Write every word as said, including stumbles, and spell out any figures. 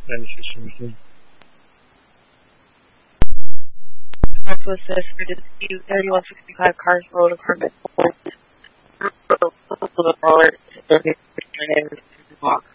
Registration. Northwest says for dispute thirty-one sixty-five Cars Road, apartment four. A little bit lower. Walk.